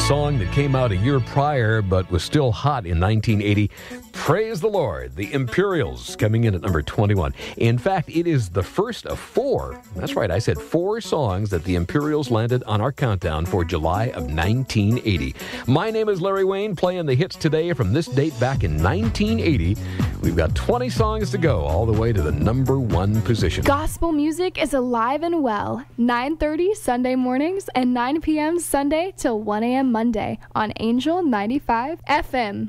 song that came out a year prior but was still hot in 1980. Praise the Lord. The Imperials coming in at number 21. In fact, it is the first of four. That's right, I said four songs that the Imperials landed on our countdown for July of 1980. My name is Larry Wayne, playing the hits today from this date back in 1980. We've got 20 songs to go, all the way to the number one position. Gospel music is alive and well. 9:30 Sunday mornings and 9 p.m. Sunday till 1 a.m. Monday on Angel 95 FM.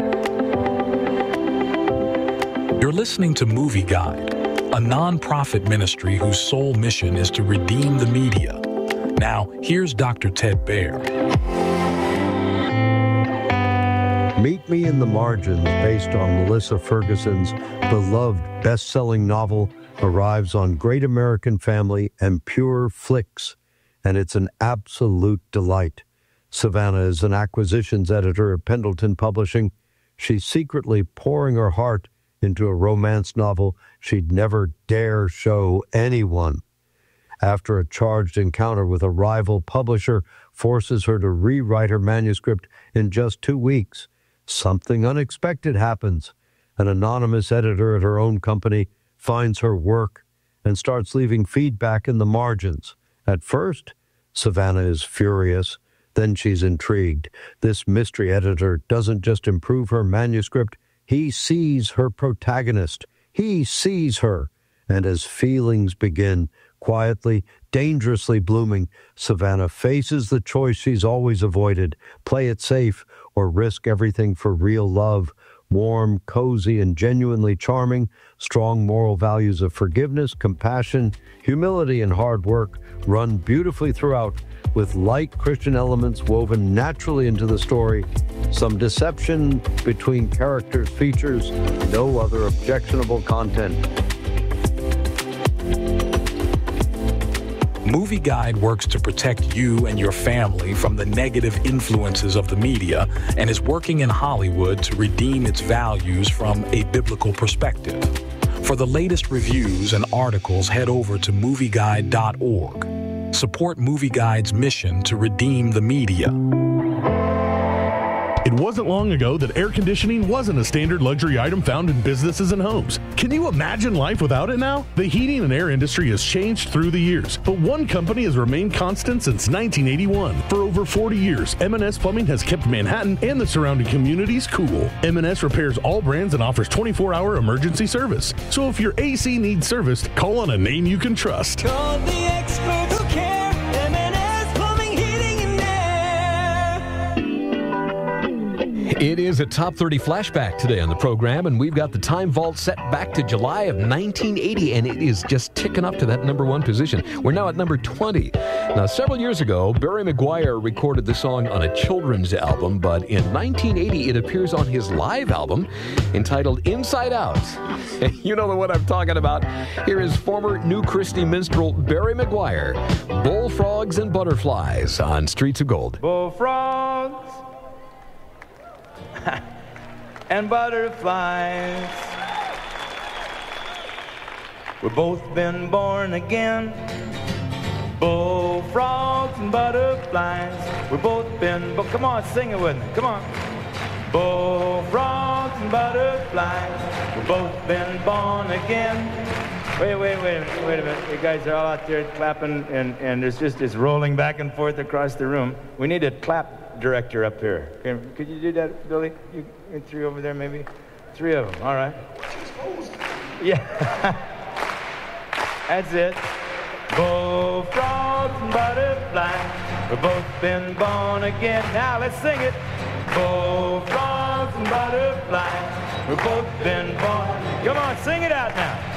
You're listening to Movie Guide, a non-profit ministry whose sole mission is to redeem the media. Now, here's Dr. Ted Baer. Meet Me in the Margins, based on Melissa Ferguson's beloved best-selling novel, arrives on Great American Family and Pure Flix, and it's an absolute delight. Savannah is an acquisitions editor at Pendleton Publishing. She's secretly pouring her heart into a romance novel she'd never dare show anyone. After a charged encounter with a rival publisher forces her to rewrite her manuscript in just 2 weeks, something unexpected happens. An anonymous editor at her own company finds her work and starts leaving feedback in the margins. At first, Savannah is furious. Then she's intrigued. This mystery editor doesn't just improve her manuscript, he sees her protagonist. He sees her. And as feelings begin, quietly, dangerously blooming, Savannah faces the choice she's always avoided: play it safe or risk everything for real love. Warm, cozy, and genuinely charming, strong moral values of forgiveness, compassion, humility, and hard work run beautifully throughout, with light Christian elements woven naturally into the story. Some deception between characters features no other objectionable content. Movie Guide works to protect you and your family from the negative influences of the media and is working in Hollywood to redeem its values from a biblical perspective. For the latest reviews and articles, head over to movieguide.org. Support Movie Guide's mission to redeem the media. It wasn't long ago that air conditioning wasn't a standard luxury item found in businesses and homes. Can you imagine life without it now? The heating and air industry has changed through the years, but one company has remained constant since 1981. For over 40 years, M&S Plumbing has kept Manhattan and the surrounding communities cool. M&S repairs all brands and offers 24-hour emergency service. So if your AC needs serviced, call on a name you can trust. Call the experts who care. M&S Plumbing, Heating, and Air. It is a Top 30 flashback today on the program, and we've got the time vault set back to July of 1980, and it is just ticking up to that number one position. We're now at number 20. Now, several years ago, Barry McGuire recorded the song on a children's album, but in 1980, it appears on his live album entitled Inside Out. You know the one I'm talking about. Here is former New Christie minstrel Barry McGuire, Bullfrogs and Butterflies on Streets of Gold. Bullfrogs and butterflies, we've both been born again. Bullfrogs and butterflies, we've both been come on, sing it with me, come on. Bullfrogs and butterflies, we've both been born again. Wait a minute. You guys are all out there clapping, and it's rolling back and forth across the room. We need a clap director up here. Could you do that, Billy? You three over there, maybe? Three of them, all right. Yeah. That's it. Bullfrogs and butterflies, we've both been born again. Now let's sing it. Bullfrogs and butterflies, we've both been born. Come on, sing it out now.